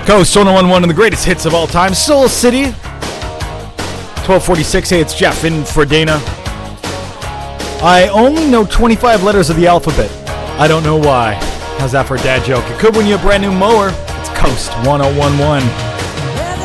Coast 1011, and the greatest hits of all time. Soul City. 1246. Hey, it's Jeff in for Dana. I only know 25 letters of the alphabet. I don't know why. How's that for a dad joke? It could win you a brand new mower. It's Coast 1011.